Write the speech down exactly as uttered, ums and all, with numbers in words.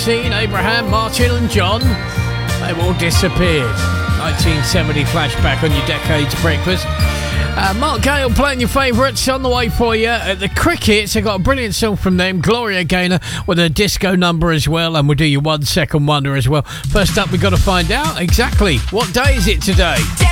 Maxine, Abraham, Martin and John. They've all disappeared. nineteen seventy flashback on your Decades breakfast. Uh, Mark Gale playing your favourites on the way for you. At the Crickets, I got a brilliant song from them. Gloria Gaynor with a disco number as well, and we'll do your one second wonder as well. First up, we've got to find out exactly what day is it today.